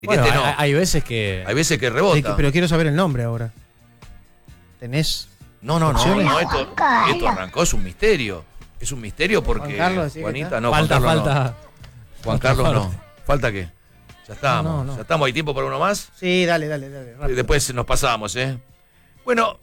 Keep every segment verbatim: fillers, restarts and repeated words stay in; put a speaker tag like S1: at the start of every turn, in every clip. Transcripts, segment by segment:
S1: Bueno,
S2: este no.
S1: hay, hay veces que...
S2: Hay veces que rebota.
S3: Pero quiero saber el nombre ahora. ¿Tenés?
S2: No, no, no,
S3: opciones?
S2: no, esto, esto arrancó, es un misterio. Es un misterio porque
S3: Juan Carlos, ¿sí
S2: Juanita,
S3: que
S2: no,
S1: falta,
S2: Juan Carlos
S1: falta.
S2: no. Juan Carlos no. ¿Falta qué? Ya estamos,
S3: No, no, no.
S2: ya estamos, ¿hay tiempo para uno más?
S3: Sí, dale, dale, dale.
S2: Y
S3: rápido.
S2: después nos pasamos, ¿eh? Bueno,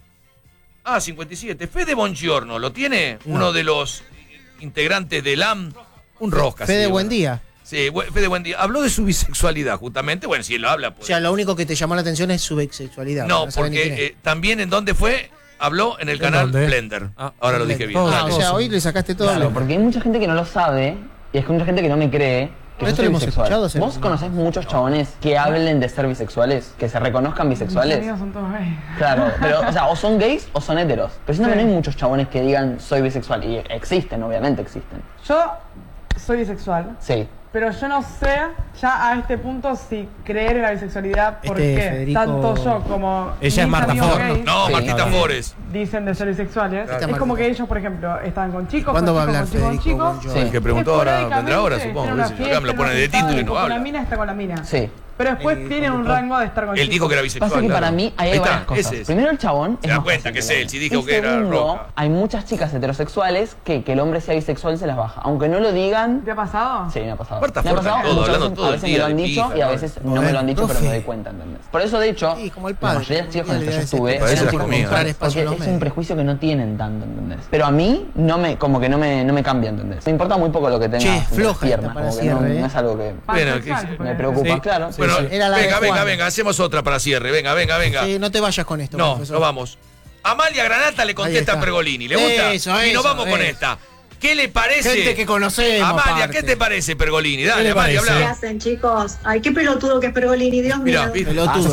S2: ah, cincuenta y siete. Fede Bongiorno, ¿lo tiene?
S3: No.
S2: Uno de los integrantes del A M. Un rosca.
S3: Fede,
S2: sí,
S3: buen
S2: bueno.
S3: día.
S2: Sí, bu- Fede, buen día. Habló de su bisexualidad, justamente. Bueno, si él lo habla,
S3: O
S2: pues.
S3: sea, lo único que te llamó la atención es su bisexualidad.
S2: No,
S3: saben ni quién
S2: porque
S3: es.
S2: eh, también en dónde fue, habló en el
S1: ¿En
S2: canal
S1: dónde?
S2: Blender.
S1: Ah,
S2: Ahora lo dije bien.
S1: todo.
S3: Ah, o sea,
S1: Todo.
S3: hoy le sacaste todo.
S4: Claro,
S3: lo-
S4: porque hay mucha gente que no lo sabe y es que mucha gente que no me cree que yo
S3: Esto
S4: soy
S3: lo hemos
S4: bisexual.
S3: escuchado, Sergio.
S4: ¿Vos conocés muchos chabones que hablen de ser bisexuales? Que se reconozcan bisexuales.
S5: Mis amigos son todos gays.
S4: Claro, pero o sea, o son gays o son heteros. Pero siento que
S5: Sí.
S4: no hay muchos chabones que digan soy bisexual. Y existen, obviamente existen.
S5: Yo soy bisexual,
S4: Sí.
S5: pero yo no sé ya a este punto si creer en la bisexualidad, porque
S3: Este Federico-
S5: tanto yo como
S1: Ella es
S5: mis
S1: Marta
S5: amigos
S1: Ford.
S5: gays
S2: No,
S4: Sí.
S2: Martita Flores.
S5: dicen de ser bisexuales.
S3: Claro.
S5: Es como que ellos, por ejemplo, estaban con chicos,
S3: ¿Cuándo
S5: con
S3: va a
S5: chicos,
S3: hablar
S5: con chicos, con
S3: Federico
S5: chicos.
S3: Bongiorno?
S4: Sí.
S2: El que preguntó ahora, vendrá ahora,
S5: Esporádicamente,
S2: supongo.
S5: tiene una
S2: Acá me
S5: fiesta,
S2: lo pone de
S5: una
S2: título y
S5: juntada,
S2: no
S5: con la
S2: habla.
S5: mina está con la mina.
S4: Sí.
S5: Pero después
S3: El
S5: tienen un
S3: conductor.
S5: rango de estar con
S2: Él
S5: chicos.
S2: dijo que era bisexual.
S4: Pasa que
S2: claro.
S4: para mí hay
S2: Ahí
S4: varias
S2: está,
S4: cosas.
S2: ese es.
S4: Primero el chabón
S2: Se
S4: es
S2: da
S4: más
S2: cuenta
S4: fácil
S2: que es
S4: ver.
S2: él, si dijo
S4: Y
S2: que era
S4: segundo,
S2: roca.
S4: hay muchas chicas heterosexuales que, que el hombre sea bisexual se las baja. Aunque no lo digan.
S5: ¿Te ha pasado?
S4: Sí, me ha pasado.
S2: Marta
S4: me ha
S2: Ford está
S4: pasado
S2: en todo,
S4: muchas
S2: hablando
S4: veces,
S2: todo
S4: a
S2: el
S4: veces me
S2: día
S4: lo han
S2: de
S4: dicho
S2: pija,
S4: y a
S2: ¿no?
S4: veces no
S3: A
S4: me
S3: ver,
S4: lo han dicho, pero
S3: profe.
S4: me doy cuenta, ¿entendés? Por eso, de hecho,
S3: Sí, como el
S4: la
S3: padre.
S4: mayoría de las chicas con las que yo
S3: Debe ser
S4: estuve
S3: que
S2: Parece
S4: eran
S2: la
S4: chicas
S2: comida.
S4: homosexuales,
S3: Espacio
S4: porque
S3: en los
S4: es un
S3: medios.
S4: prejuicio que no tienen tanto, ¿entendés? Pero a mí no me, como que no me, no me cambia, ¿entendés? Me importa muy poco lo que tenga
S3: Che,
S4: entre las
S3: floja
S4: piernas,
S3: esta para
S4: como que no,
S3: cierre, ¿eh?
S4: no es algo que
S2: Bueno,
S5: Pansexual,
S2: que-
S5: por
S4: me
S5: ejemplo.
S4: preocupa,
S1: Sí.
S4: claro.
S2: Bueno,
S3: sí. Era la de
S2: venga, venga,
S3: Juan.
S2: venga, hacemos otra para cierre. Venga, venga, venga.
S3: Sí, no te vayas con esto.
S2: No,
S3: profesor.
S2: no vamos. Amalia Granata le contesta
S3: está.
S2: a Pergolini. ¿Le gusta?
S3: Eso,
S2: y nos
S3: eso,
S2: vamos con
S3: eso.
S2: esta. ¿Qué le parece?
S3: Gente que conocemos.
S2: Amalia,
S3: aparte.
S2: ¿qué te parece, Pergolini? Dale,
S1: le
S2: Amalia,
S1: parece?
S6: ¿Qué
S2: habla.
S6: hacen, chicos? Ay, qué pelotudo que es Pergolini, Dios mío.
S2: Mirá, ¿viste?
S3: Pelotudo.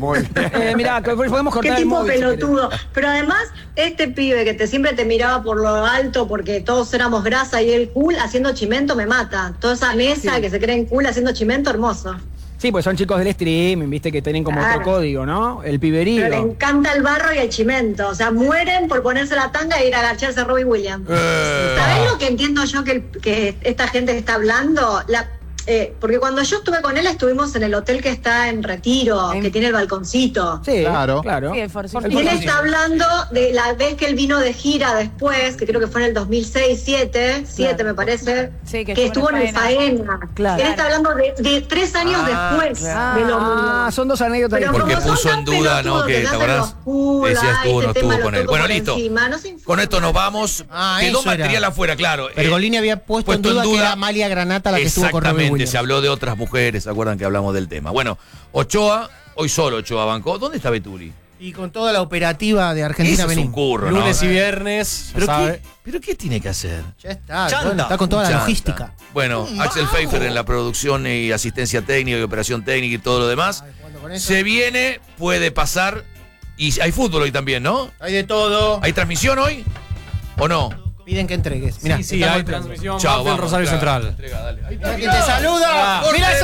S7: Eh, mirá, que podemos
S6: Qué
S7: cortar el
S6: tipo
S7: móvil. si querés.
S6: pelotudo. Pero además, este pibe que te siempre te miraba por lo alto porque todos éramos grasa y él cool haciendo chimento me mata. Toda esa mesa que se creen cool haciendo chimento, hermoso.
S7: Sí, pues son chicos del streaming, viste que tienen como
S6: Claro.
S7: otro código, ¿no? El
S6: Pero le
S7: piberío.
S6: encanta el barro y el chimento. O sea, mueren por ponerse la tanga e ir a agacharse a Robbie Williams.
S2: Eh,
S6: ¿Sabés lo que entiendo yo que, el- que esta gente está hablando? La, eh, porque cuando yo estuve con él estuvimos en el hotel que está en Retiro,
S7: En-
S6: que tiene el balconcito.
S7: Sí,
S8: Claro.
S7: claro.
S9: Sí, el Four Seasons.
S7: El
S6: Y él
S7: Four
S6: está hablando de la vez que él vino de gira después, que creo que fue en el dos mil seis, siete, siete me parece,
S9: Sí, que
S6: que
S9: estuvo
S6: estuvo
S9: en
S6: en el Faena.
S7: Claro.
S6: Él está hablando de, de tres años
S2: Ah,
S6: después
S7: claro.
S6: de lo
S7: Ah,
S6: mismo.
S7: son dos anécdotas
S6: Pero
S7: diferentes.
S2: Porque
S6: como
S2: puso
S6: son
S2: en
S6: tan
S2: duda, ¿no?
S6: pelotudos
S2: Que,
S6: que
S2: ¿te
S6: se
S2: acordás?
S6: hacen los cool,
S2: Decía
S6: ay,
S2: estuvo, no
S6: este
S2: estuvo
S6: tema
S2: con
S6: lo
S2: él.
S6: toco
S2: Bueno,
S6: por
S2: listo.
S6: encima, no se
S2: Con
S6: informa.
S2: esto nos vamos.
S3: Ah,
S2: Quedó
S3: eso era.
S2: material afuera, claro. Eh,
S3: Pergolini había puesto,
S2: puesto
S3: en duda,
S2: en duda-
S3: que era Amalia Granata la que estuvo con Robbie
S2: Exactamente,
S3: Williams.
S2: se habló de otras mujeres, ¿se acuerdan que hablamos del tema? Bueno, Ochoa, hoy solo Ochoa bancó. ¿Dónde está Betuli?
S3: Y con toda la operativa de Argentina
S2: Ese es un
S3: venimos.
S2: curro, ¿no?
S1: Lunes y viernes,
S2: ¿Pero
S1: ya sabe.
S2: qué, ¿Pero qué tiene que hacer?
S3: Ya está,
S1: Chanta.
S3: bueno, está con toda la
S2: Chanta.
S3: logística.
S2: Bueno, Axel Pfeiffer en la producción y asistencia técnica y operación técnica y todo lo demás.
S3: Ay, jugando con eso.
S2: Se viene, puede pasar. Y hay fútbol hoy también, ¿no?
S3: Hay de todo.
S2: ¿Hay transmisión hoy? ¿O no?
S3: Piden que entregues. Mirá,
S1: Sí, sí,
S3: te están
S1: hay
S3: golpeando.
S1: transmisión.
S2: Chao,
S1: Banfield
S2: vamos,
S1: Rosario
S2: entrega,
S1: Central.
S2: entrega, dale. Ahí está,
S3: Mirá quién
S2: mirá.
S3: te saluda.
S2: Corte.
S3: Mirá